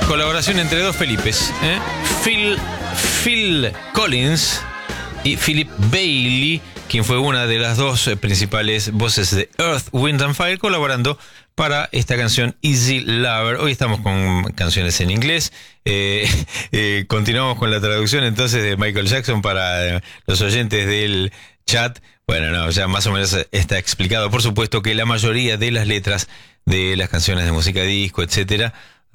Colaboración entre dos Felipes, Phil Collins y Philip Bailey, quien fue una de las dos principales voces de Earth, Wind and Fire, colaborando para esta canción Easy Lover. Hoy estamos con canciones en inglés. Continuamos con la traducción entonces de Michael Jackson para los oyentes del chat. Bueno, no, ya más o menos está explicado. Por supuesto que la mayoría de las letras de las canciones de música disco, etcétera,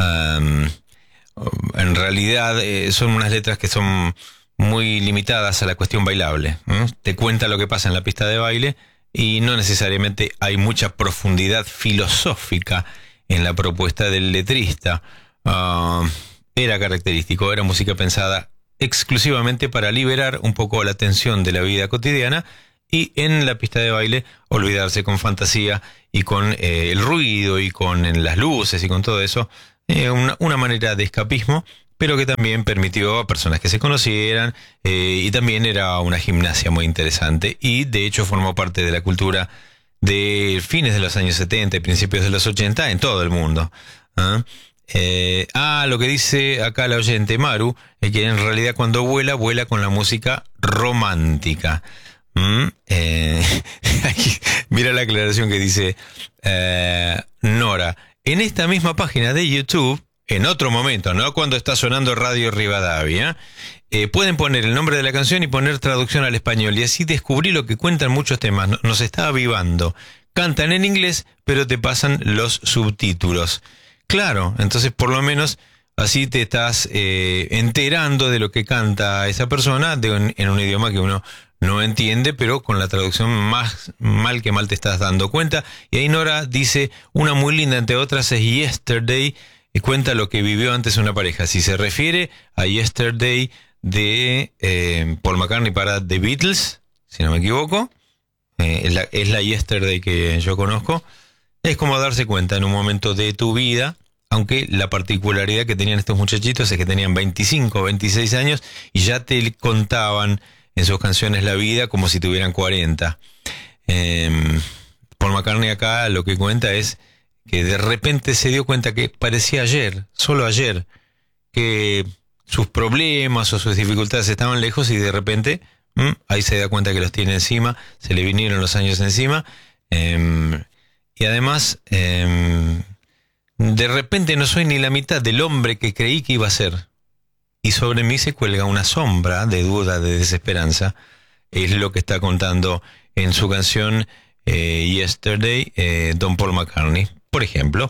en realidad son unas letras que son muy limitadas a la cuestión bailable. Te cuenta lo que pasa en la pista de baile y no necesariamente hay mucha profundidad filosófica en la propuesta del letrista. Era característico, era música pensada exclusivamente para liberar un poco la tensión de la vida cotidiana y en la pista de baile olvidarse con fantasía y con el ruido y con las luces y con todo eso. Una manera de escapismo, pero que también permitió a personas que se conocieran, y también era una gimnasia muy interesante y de hecho formó parte de la cultura de fines de los años 70 y principios de los 80 en todo el mundo. Lo que dice acá la oyente Maru es que en realidad cuando vuela, vuela con la música romántica. Mira la aclaración que dice Nora. En esta misma página de YouTube, en otro momento, no cuando está sonando Radio Rivadavia, pueden poner el nombre de la canción y poner traducción al español, y así descubrí lo que cuentan muchos temas. Nos está avivando. Cantan en inglés, pero te pasan los subtítulos. Claro, entonces por lo menos así te estás enterando de lo que canta esa persona en un idioma que uno no entiende, pero con la traducción más mal que mal te estás dando cuenta. Y ahí Nora dice, una muy linda entre otras es Yesterday, y cuenta lo que vivió antes una pareja. Si se refiere a Yesterday de Paul McCartney para The Beatles, si no me equivoco, es la Yesterday que yo conozco. Es como darse cuenta en un momento de tu vida, aunque la particularidad que tenían estos muchachitos es que tenían 25, 26 años y ya te contaban en sus canciones la vida como si tuvieran 40. Paul McCartney acá lo que cuenta es que de repente se dio cuenta que parecía ayer, solo ayer, que sus problemas o sus dificultades estaban lejos y de repente ahí se da cuenta que los tiene encima, se le vinieron los años encima, y además de repente no soy ni la mitad del hombre que creí que iba a ser. Y sobre mí se cuelga una sombra de duda, de desesperanza. Es lo que está contando en su canción Yesterday, Don Paul McCartney, por ejemplo.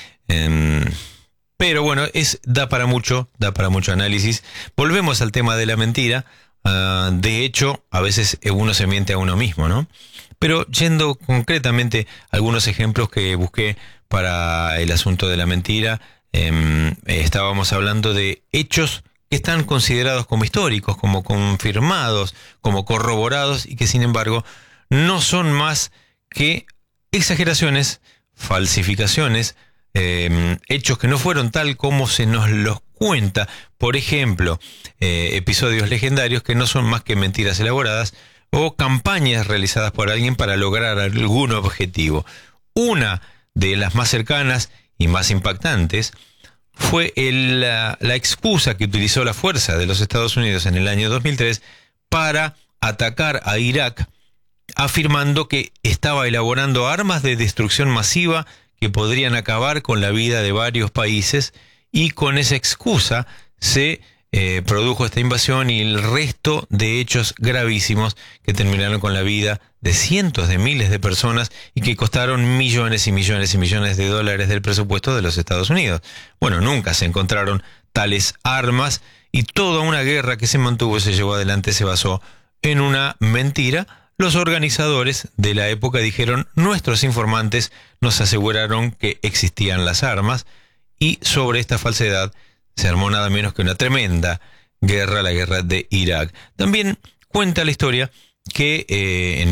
Pero bueno, da para mucho análisis. Volvemos al tema de la mentira. De hecho, a veces uno se miente a uno mismo, ¿no? Pero yendo concretamente a algunos ejemplos que busqué para el asunto de la mentira, estábamos hablando de hechos que están considerados como históricos, como confirmados, como corroborados y que sin embargo no son más que exageraciones, falsificaciones, hechos que no fueron tal como se nos los cuenta. Por ejemplo, episodios legendarios que no son más que mentiras elaboradas o campañas realizadas por alguien para lograr algún objetivo. Una de las más cercanas y más impactantes fue la excusa que utilizó la fuerza de los Estados Unidos en el año 2003 para atacar a Irak, afirmando que estaba elaborando armas de destrucción masiva que podrían acabar con la vida de varios países, y con esa excusa se produjo esta invasión y el resto de hechos gravísimos que terminaron con la vida de cientos de miles de personas y que costaron millones y millones y millones de dólares del presupuesto de los Estados Unidos. Bueno, nunca se encontraron tales armas y toda una guerra que se mantuvo y se llevó adelante se basó en una mentira. Los organizadores de la época dijeron, nuestros informantes nos aseguraron que existían las armas, y sobre esta falsedad se armó nada menos que una tremenda guerra, la guerra de Irak. También cuenta la historia que en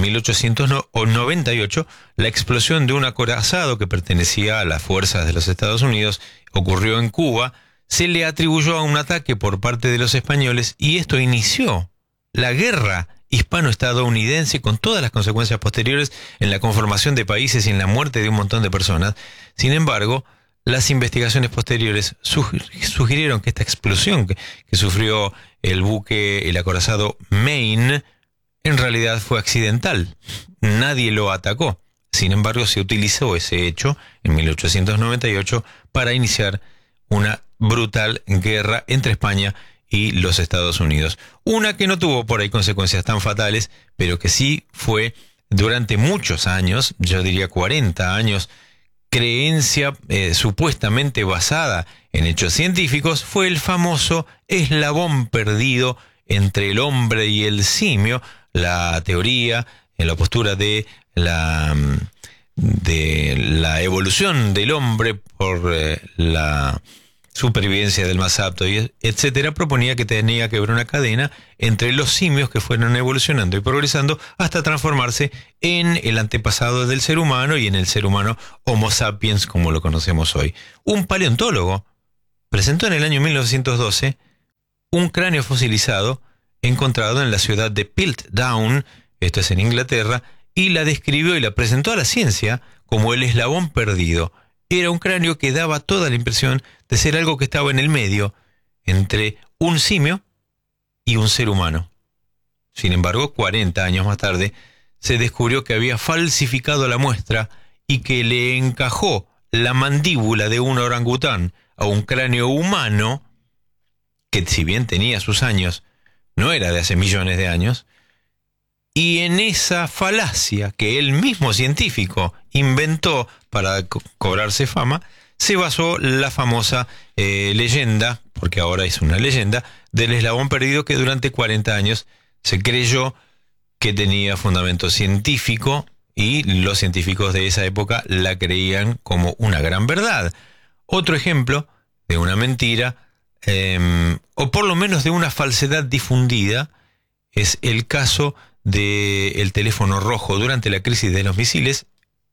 1898 la explosión de un acorazado que pertenecía a las fuerzas de los Estados Unidos ocurrió en Cuba, se le atribuyó a un ataque por parte de los españoles y esto inició la guerra hispano-estadounidense con todas las consecuencias posteriores en la conformación de países y en la muerte de un montón de personas. Sin embargo, las investigaciones posteriores sugirieron que esta explosión que sufrió el buque, el acorazado Maine, en realidad fue accidental. Nadie lo atacó. Sin embargo, se utilizó ese hecho en 1898 para iniciar una brutal guerra entre España y los Estados Unidos. Una que no tuvo por ahí consecuencias tan fatales, pero que sí fue durante muchos años, yo diría 40 años, creencia supuestamente basada en hechos científicos, fue el famoso eslabón perdido entre el hombre y el simio, la teoría, en la postura de la evolución del hombre por la supervivencia del más apto, y etcétera, proponía que tenía que haber una cadena entre los simios que fueron evolucionando y progresando hasta transformarse en el antepasado del ser humano y en el ser humano Homo sapiens como lo conocemos hoy. Un paleontólogo presentó en el año 1912 un cráneo fosilizado encontrado en la ciudad de Piltdown, esto es en Inglaterra, y la describió y la presentó a la ciencia como el eslabón perdido. Era un cráneo que daba toda la impresión de ser algo que estaba en el medio entre un simio y un ser humano. Sin embargo, 40 años más tarde, se descubrió que había falsificado la muestra y que le encajó la mandíbula de un orangután a un cráneo humano, que si bien tenía sus años, no era de hace millones de años, y en esa falacia que el mismo científico inventó para cobrarse fama, se basó la famosa leyenda, porque ahora es una leyenda, del eslabón perdido que durante 40 años se creyó que tenía fundamento científico y los científicos de esa época la creían como una gran verdad. Otro ejemplo de una mentira, o por lo menos de una falsedad difundida, es el caso del teléfono rojo durante la crisis de los misiles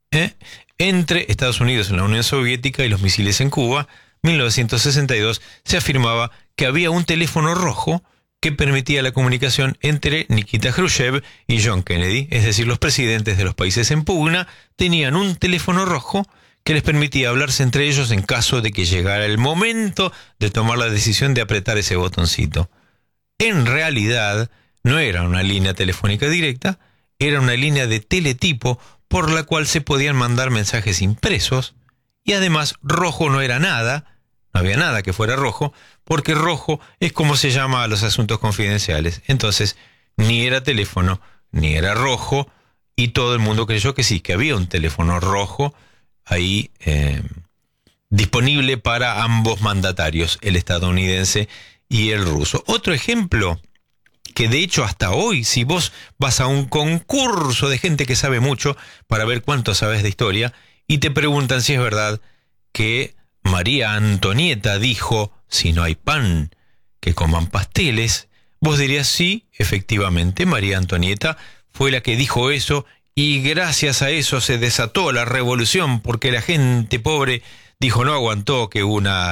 entre Estados Unidos y la Unión Soviética y los misiles en Cuba. 1962 se afirmaba que había un teléfono rojo que permitía la comunicación entre Nikita Khrushchev y John Kennedy, es decir, los presidentes de los países en pugna tenían un teléfono rojo que les permitía hablarse entre ellos en caso de que llegara el momento de tomar la decisión de apretar ese botoncito. En realidad, no era una línea telefónica directa, era una línea de teletipo por la cual se podían mandar mensajes impresos, y además rojo no era nada, no había nada que fuera rojo, porque rojo es como se llama a los asuntos confidenciales. Entonces, ni era teléfono, ni era rojo, y todo el mundo creyó que sí, que había un teléfono rojo ahí disponible para ambos mandatarios, el estadounidense y el ruso. Otro ejemplo, que de hecho hasta hoy, si vos vas a un concurso de gente que sabe mucho para ver cuánto sabes de historia y te preguntan si es verdad que María Antonieta dijo, si no hay pan, que coman pasteles, vos dirías sí, efectivamente, María Antonieta fue la que dijo eso y gracias a eso se desató la revolución porque la gente pobre dijo no aguantó que una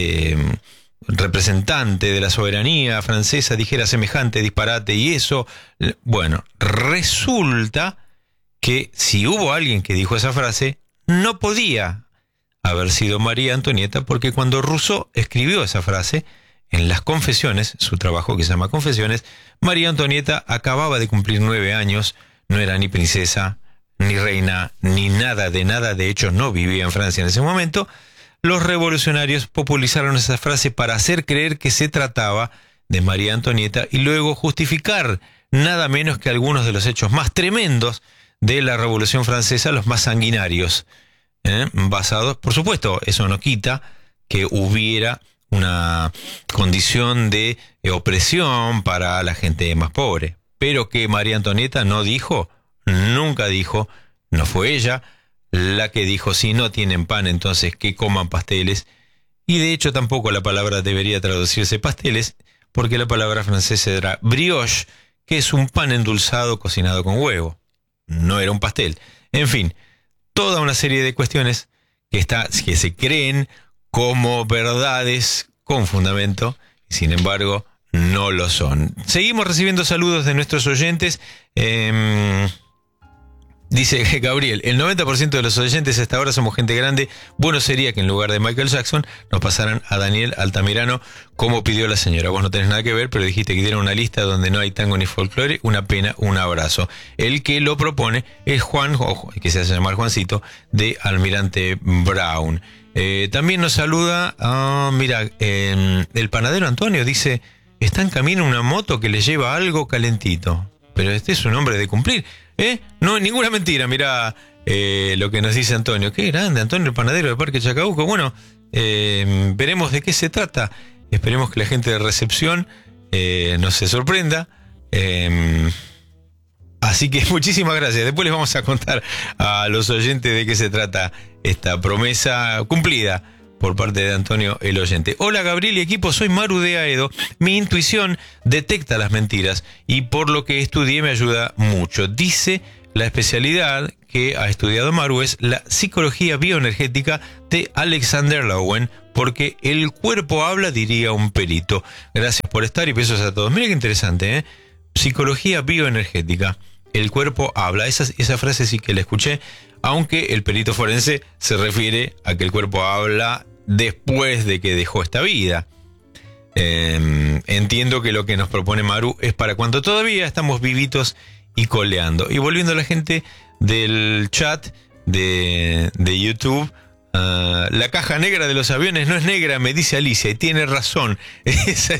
representante de la soberanía francesa dijera semejante disparate y eso, bueno, resulta que si hubo alguien que dijo esa frase, no podía haber sido María Antonieta, porque cuando Rousseau escribió esa frase en las Confesiones, su trabajo que se llama Confesiones, María Antonieta acababa de cumplir 9 años, no era ni princesa, ni reina, ni nada, de hecho no vivía en Francia en ese momento. Los revolucionarios popularizaron esa frase para hacer creer que se trataba de María Antonieta y luego justificar nada menos que algunos de los hechos más tremendos de la Revolución Francesa, los más sanguinarios, basados, por supuesto, eso no quita que hubiera una condición de opresión para la gente más pobre, pero que María Antonieta no dijo, nunca dijo, no fue ella la que dijo si no tienen pan entonces que coman pasteles, y de hecho tampoco la palabra debería traducirse pasteles, porque la palabra francesa era brioche, que es un pan endulzado cocinado con huevo, no era un pastel. En fin, toda una serie de cuestiones que se creen como verdades con fundamento, y sin embargo no lo son. Seguimos recibiendo saludos de nuestros oyentes. Dice Gabriel, el 90% de los oyentes hasta ahora somos gente grande. Bueno sería que en lugar de Michael Jackson nos pasaran a Daniel Altamirano como pidió la señora. Vos no tenés nada que ver, pero dijiste que dieron una lista donde no hay tango ni folclore. Una pena, un abrazo. El que lo propone es Juan, que se hace llamar Juancito, de Almirante Brown. También nos saluda, el panadero Antonio dice, está en camino una moto que le lleva algo calentito. Pero este es un hombre de cumplir. No, ninguna mentira, mirá lo que nos dice Antonio. Qué grande, Antonio, el panadero de Parque Chacabuco. Bueno, veremos de qué se trata. Esperemos que la gente de recepción no se sorprenda. Así que muchísimas gracias. Después les vamos a contar a los oyentes de qué se trata esta promesa cumplida por parte de Antonio el oyente. Hola Gabriel y equipo, soy Maru de Aedo. Mi intuición detecta las mentiras y por lo que estudié me ayuda mucho. Dice la especialidad que ha estudiado Maru es la psicología bioenergética de Alexander Lowen, porque el cuerpo habla, diría un perito. Gracias por estar y besos a todos. Mira qué interesante, Psicología bioenergética. El cuerpo habla. Esa frase sí que la escuché, aunque el perito forense se refiere a que el cuerpo habla después de que dejó esta vida. Entiendo que lo que nos propone Maru es para cuando todavía estamos vivitos y coleando. Y volviendo a la gente del chat de YouTube, la caja negra de los aviones no es negra, me dice Alicia, y tiene razón. Esa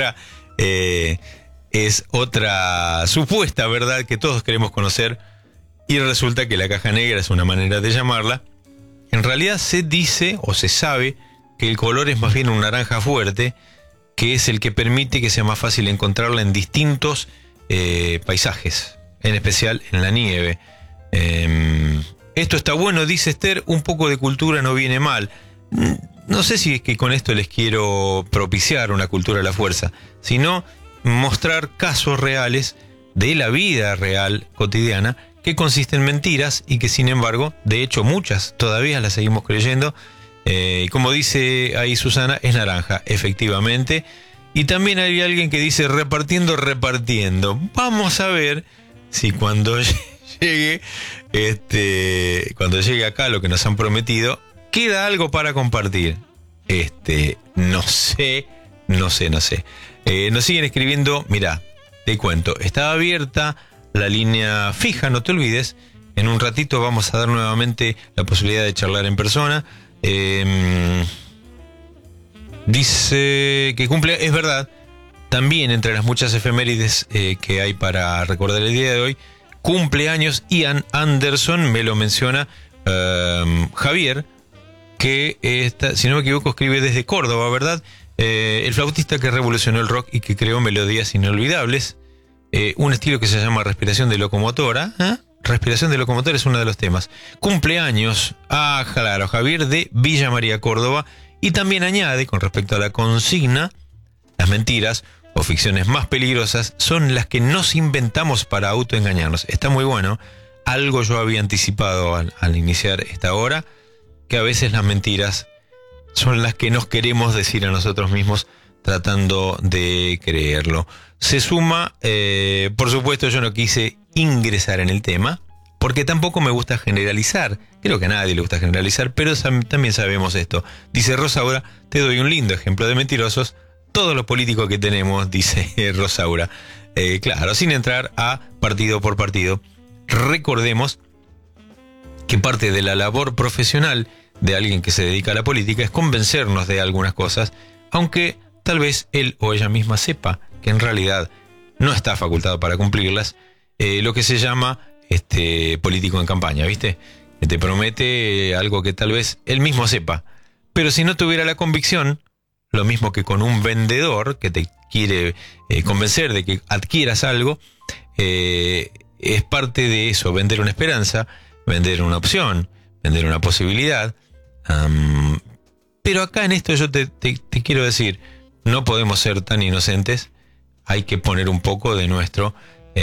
es otra supuesta verdad que todos queremos conocer, y resulta que la caja negra es una manera de llamarla. En realidad se dice o se sabe que el color es más bien un naranja fuerte, que es el que permite que sea más fácil encontrarla en distintos paisajes, en especial en la nieve. Esto está bueno, dice Esther, un poco de cultura no viene mal. No sé si es que con esto les quiero propiciar una cultura a la fuerza, sino mostrar casos reales de la vida real cotidiana que consisten en mentiras y que sin embargo, de hecho muchas todavía las seguimos creyendo. Y como dice ahí Susana, es naranja, efectivamente. Y también hay alguien que dice repartiendo. Vamos a ver si cuando llegue acá lo que nos han prometido, queda algo para compartir. No sé. Nos siguen escribiendo, mirá, te cuento, estaba abierta la línea fija, no te olvides. En un ratito vamos a dar nuevamente la posibilidad de charlar en persona. Dice que cumple, es verdad, también entre las muchas efemérides que hay para recordar el día de hoy, cumpleaños Ian Anderson, me lo menciona Javier, que está, si no me equivoco, escribe desde Córdoba, ¿verdad? El flautista que revolucionó el rock y que creó melodías inolvidables, un estilo que se llama respiración de locomotora. Respiración de locomotora es uno de los temas. Cumpleaños, claro, Javier de Villa María, Córdoba. Y también añade, con respecto a la consigna, las mentiras o ficciones más peligrosas son las que nos inventamos para autoengañarnos. Está muy bueno. Algo yo había anticipado al iniciar esta hora, que a veces las mentiras son las que nos queremos decir a nosotros mismos tratando de creerlo. Se suma, por supuesto, yo no quise ingresar en el tema, porque tampoco me gusta generalizar. Creo que a nadie le gusta generalizar, pero también sabemos esto. Dice Rosaura, te doy un lindo ejemplo de mentirosos, todos los políticos que tenemos, dice Rosaura. Claro, sin entrar a partido por partido. Recordemos que parte de la labor profesional de alguien que se dedica a la política es convencernos de algunas cosas, aunque tal vez él o ella misma sepa que en realidad no está facultado para cumplirlas. Lo que se llama político en campaña, ¿viste? Que te promete algo que tal vez él mismo sepa, pero si no tuviera la convicción, lo mismo que con un vendedor que te quiere convencer de que adquieras algo, es parte de eso, vender una esperanza, vender una opción, vender una posibilidad. Pero acá en esto yo te quiero decir, no podemos ser tan inocentes, hay que poner un poco de nuestro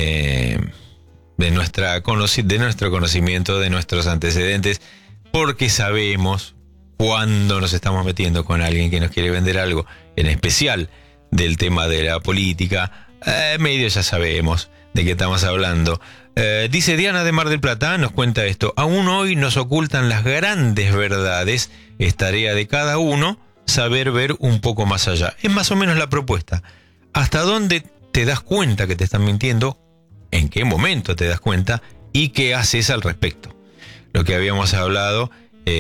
conocimiento, de nuestros antecedentes, porque sabemos cuando nos estamos metiendo con alguien que nos quiere vender algo, en especial del tema de la política. Medio ya sabemos de qué estamos hablando. Dice Diana de Mar del Plata, nos cuenta esto: aún hoy nos ocultan las grandes verdades, es tarea de cada uno saber ver un poco más allá. Es más o menos la propuesta. ¿Hasta dónde te das cuenta que te están mintiendo? ¿En qué momento te das cuenta? ¿Y qué haces al respecto? Lo que habíamos hablado,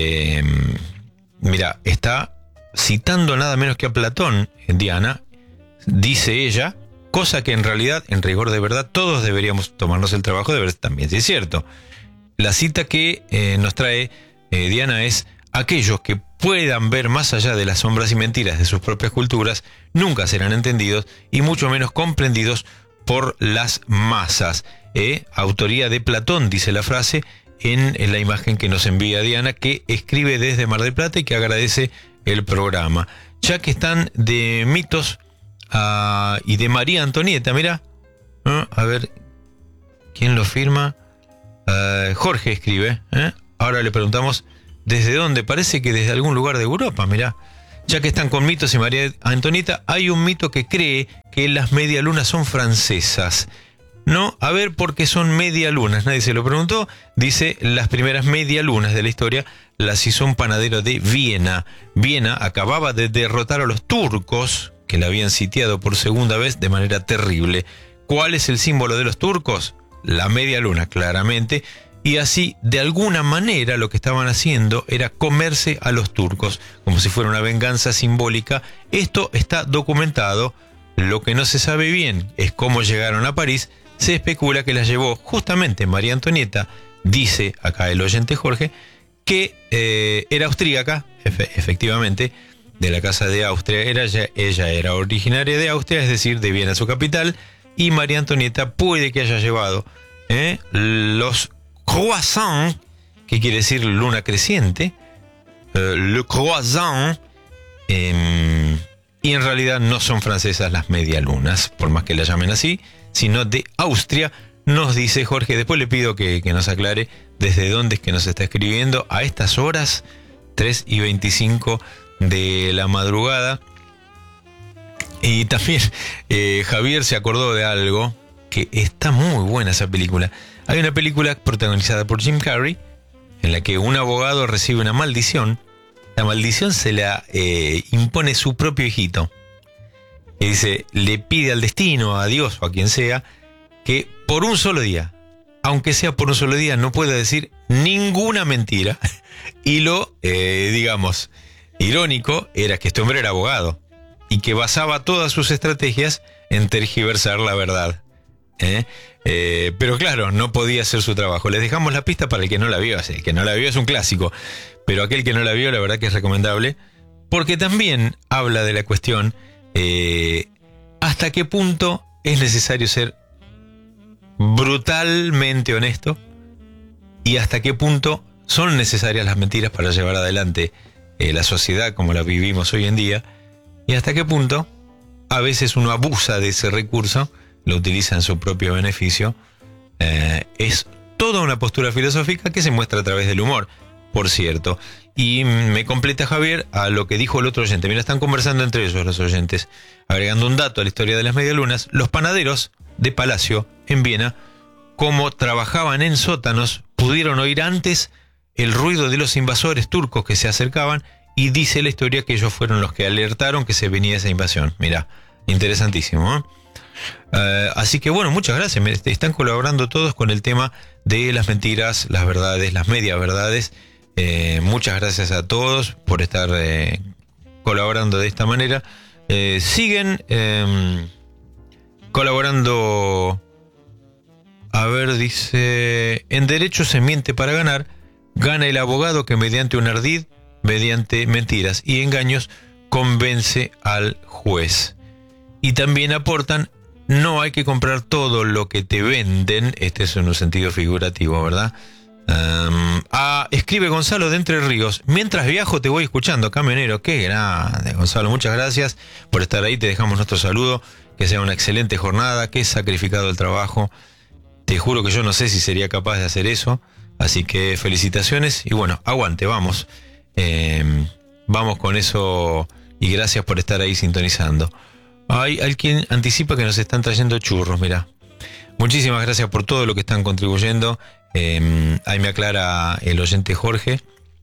mira, está citando nada menos que a Platón, Diana, dice ella, cosa que en realidad, en rigor de verdad, todos deberíamos tomarnos el trabajo de ver también si es cierto. La cita que nos trae Diana es: aquellos que puedan ver más allá de las sombras y mentiras de sus propias culturas nunca serán entendidos y mucho menos comprendidos por las masas. Autoría de Platón, dice la frase en la imagen que nos envía Diana, que escribe desde Mar del Plata y que agradece el programa. Ya que están de mitos y de María Antonieta, mira, a ver quién lo firma. Jorge escribe, ahora le preguntamos desde dónde. Parece que desde algún lugar de Europa, mirá. Ya que están con mitos y María Antonieta, hay un mito que cree que las medialunas son francesas. No, a ver, ¿por qué son medialunas? Nadie se lo preguntó. Dice: las primeras medialunas de la historia las hizo un panadero de Viena. Viena acababa de derrotar a los turcos, que la habían sitiado por segunda vez de manera terrible. ¿Cuál es el símbolo de los turcos? La media luna, claramente. Y así, de alguna manera, lo que estaban haciendo era comerse a los turcos, como si fuera una venganza simbólica. Esto está documentado. Lo que no se sabe bien es cómo llegaron a París. Se especula que las llevó justamente María Antonieta, dice acá el oyente Jorge, que era austríaca, efectivamente, de la Casa de Austria. Ella era originaria de Austria, es decir, de Viena, su capital, y María Antonieta puede que haya llevado los croissants, que quiere decir luna creciente, le croissant, y en realidad no son francesas las medialunas, por más que la llamen así, sino de Austria, nos dice Jorge. Después le pido que nos aclare desde dónde es que nos está escribiendo a estas horas, 3:25 de la madrugada. Y también Javier se acordó de algo, que está muy buena esa película. Hay una película protagonizada por Jim Carrey, en la que un abogado recibe una maldición. La maldición se la impone su propio hijito. Y dice, le pide al destino, a Dios o a quien sea, que por un solo día, aunque sea por un solo día, no pueda decir ninguna mentira. Y lo, digamos, irónico era que este hombre era abogado y que basaba todas sus estrategias en tergiversar la verdad. Pero claro, no podía hacer su trabajo. Les dejamos la pista para el que no la vio. El que no la vio es un clásico, pero aquel que no la vio, la verdad que es recomendable, porque también habla de la cuestión hasta qué punto es necesario ser brutalmente honesto y hasta qué punto son necesarias las mentiras para llevar adelante la sociedad como la vivimos hoy en día, y hasta qué punto a veces uno abusa de ese recurso, lo utiliza en su propio beneficio. Es toda una postura filosófica que se muestra a través del humor, por cierto. Y me completa Javier a lo que dijo el otro oyente. Mira, están conversando entre ellos los oyentes, agregando un dato a la historia de las medialunas. Los panaderos de Palacio en Viena, como trabajaban en sótanos, pudieron oír antes el ruido de los invasores turcos que se acercaban, y dice la historia que ellos fueron los que alertaron que se venía esa invasión. Mira, interesantísimo, ¿eh? Así que bueno, muchas gracias. Están colaborando todos con el tema de las mentiras, las verdades, las media verdades. Muchas gracias a todos por estar colaborando de esta manera. Siguen colaborando. A ver, dice: en derecho se miente para ganar. Gana el abogado que mediante un ardid, mediante mentiras y engaños, convence al juez. Y también aportan: no hay que comprar todo lo que te venden. Este es en un sentido figurativo, ¿verdad? Escribe Gonzalo de Entre Ríos: mientras viajo te voy escuchando, camionero. Qué grande, Gonzalo, muchas gracias por estar ahí. Te dejamos nuestro saludo. Que sea una excelente jornada. Qué sacrificado el trabajo. Te juro que yo no sé si sería capaz de hacer eso. Así que felicitaciones y bueno, aguante, vamos. Vamos con eso y gracias por estar ahí sintonizando. Hay alguien anticipa que nos están trayendo churros, mirá. Muchísimas gracias por todo lo que están contribuyendo. Ahí me aclara el oyente Jorge.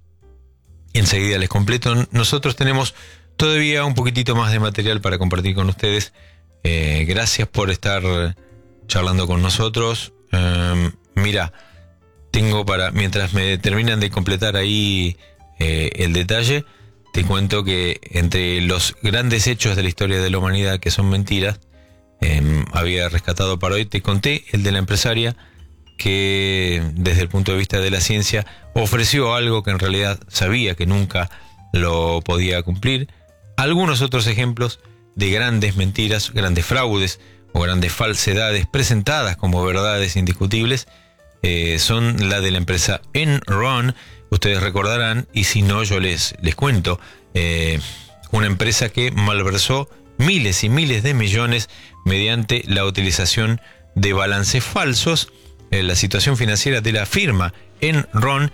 Enseguida les completo. Nosotros tenemos todavía un poquitito más de material para compartir con ustedes. Gracias por estar charlando con nosotros. Mira, tengo mientras me terminan de completar ahí el detalle, te cuento que entre los grandes hechos de la historia de la humanidad que son mentiras, había rescatado para hoy, te conté el de la empresaria que desde el punto de vista de la ciencia ofreció algo que en realidad sabía que nunca lo podía cumplir. Algunos otros ejemplos de grandes mentiras, grandes fraudes o grandes falsedades presentadas como verdades indiscutibles son la de la empresa Enron. Ustedes recordarán, y si no yo les cuento, una empresa que malversó miles y miles de millones mediante la utilización de balances falsos. La situación financiera de la firma Enron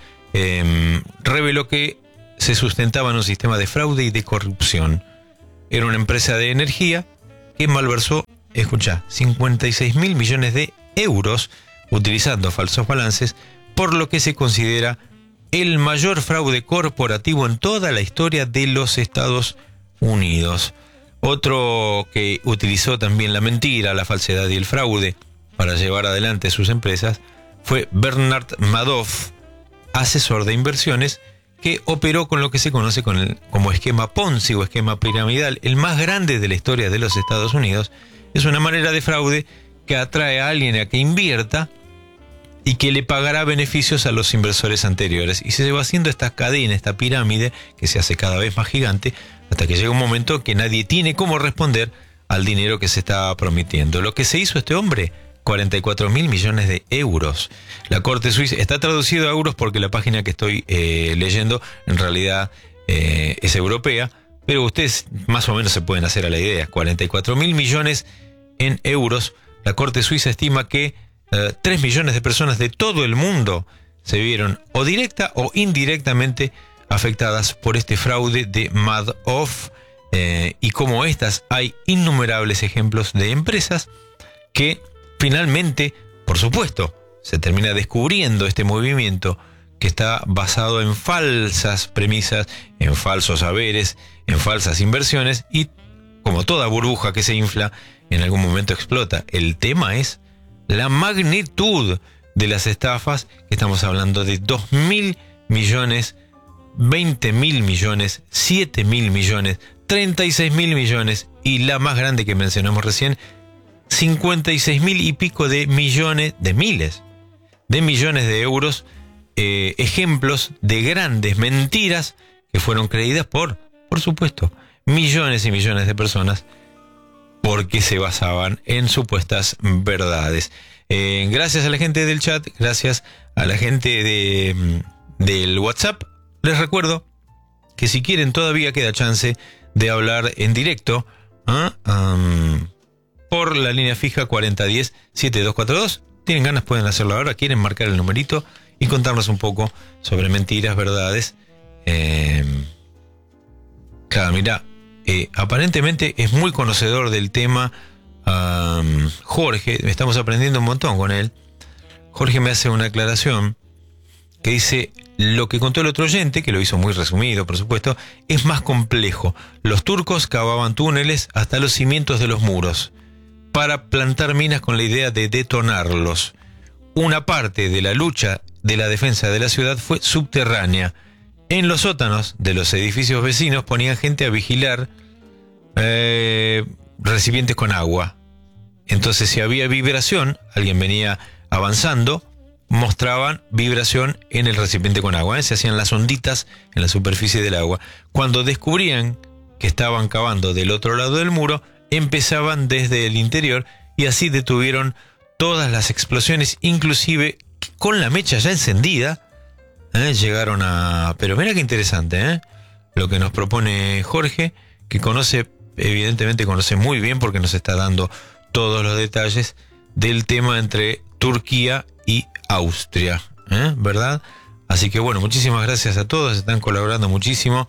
reveló que se sustentaba en un sistema de fraude y de corrupción. Era una empresa de energía que malversó, escucha, 56.000 millones de euros utilizando falsos balances, por lo que se considera el mayor fraude corporativo en toda la historia de los Estados Unidos. Otro que utilizó también la mentira, la falsedad y el fraude para llevar adelante sus empresas fue Bernard Madoff, asesor de inversiones, que operó con lo que se conoce como esquema Ponzi o esquema piramidal, el más grande de la historia de los Estados Unidos. Es una manera de fraude que atrae a alguien a que invierta y que le pagará beneficios a los inversores anteriores. Y se va haciendo esta cadena, esta pirámide, que se hace cada vez más gigante, hasta que llega un momento que nadie tiene cómo responder al dinero que se está prometiendo. Lo que se hizo este hombre, 44.000 millones de euros. La Corte Suiza, está traducido a euros porque la página que estoy leyendo en realidad es europea, pero ustedes más o menos se pueden hacer a la idea. 44.000 millones en euros. La Corte Suiza estima que 3 millones de personas de todo el mundo se vieron o directa o indirectamente afectadas por este fraude de Madoff, y como estas hay innumerables ejemplos de empresas que finalmente, por supuesto, se termina descubriendo este movimiento que está basado en falsas premisas, en falsos saberes, en falsas inversiones, y como toda burbuja que se infla, en algún momento explota. El tema es la magnitud de las estafas, que estamos hablando de 2.000 millones, 20.000 millones, 7.000 millones, 36.000 millones, y la más grande que mencionamos recién, 56.000 y pico de millones, de miles de millones de euros. Ejemplos de grandes mentiras que fueron creídas por supuesto, millones y millones de personas, porque se basaban en supuestas verdades. Gracias a la gente del chat, gracias a la gente del WhatsApp. Les recuerdo que si quieren todavía queda chance de hablar en directo por la línea fija 4010-7242. Tienen ganas, pueden hacerlo ahora. Quieren marcar el numerito y contarnos un poco sobre mentiras, verdades. Claro, mira, aparentemente es muy conocedor del tema Jorge. Estamos aprendiendo un montón con él. Jorge me hace una aclaración que dice: lo que contó el otro oyente, que lo hizo muy resumido, por supuesto, es más complejo. Los turcos cavaban túneles hasta los cimientos de los muros para plantar minas con la idea de detonarlos. Una parte de la lucha de la defensa de la ciudad fue subterránea. En los sótanos de los edificios vecinos ponían gente a vigilar recipientes con agua. Entonces, si había vibración, alguien venía avanzando, mostraban vibración en el recipiente con agua. Se hacían las onditas en la superficie del agua. Cuando descubrían que estaban cavando del otro lado del muro, empezaban desde el interior y así detuvieron todas las explosiones, inclusive con la mecha ya encendida. Llegaron a... Pero mira qué interesante, lo que nos propone Jorge, que evidentemente conoce muy bien, porque nos está dando todos los detalles del tema entre Turquía y Austria, ¿verdad? Así que bueno, muchísimas gracias a todos, están colaborando muchísimo.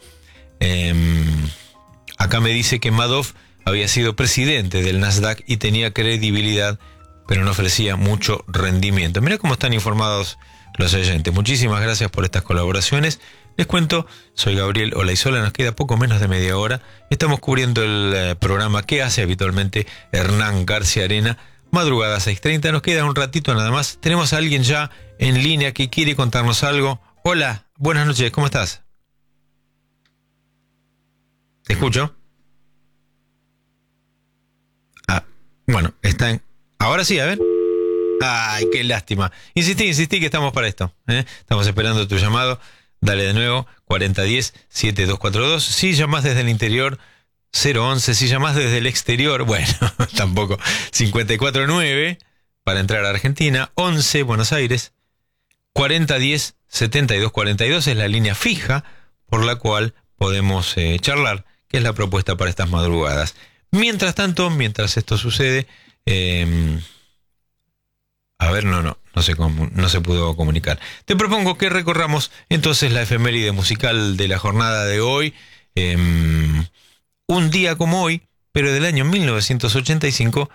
Acá me dice que Madoff había sido presidente del Nasdaq y tenía credibilidad pero no ofrecía mucho rendimiento. Mirá cómo están informados los oyentes. Muchísimas gracias por estas colaboraciones. Les cuento, soy Gabriel Olaizola, nos queda poco menos de media hora. Estamos cubriendo el programa que hace habitualmente Hernán García Arena, madrugada 6:30. Nos queda un ratito nada más. Tenemos a alguien ya en línea que quiere contarnos algo. Hola, buenas noches, ¿cómo estás? ¿Te escucho? Bueno, está en... Ahora sí, a ver. Ay, qué lástima. Insistí que estamos para esto. Estamos esperando tu llamado. Dale de nuevo, 4010-7242. Si llamás desde el interior, 011. Si llamás desde el exterior, bueno, tampoco. 549 para entrar a Argentina. 11, Buenos Aires. 4010-7242 es la línea fija por la cual podemos charlar, que es la propuesta para estas madrugadas. Mientras tanto, mientras esto sucede, no se pudo comunicar. Te propongo que recorramos entonces la efeméride musical de la jornada de hoy. Un día como hoy, pero del año 1985,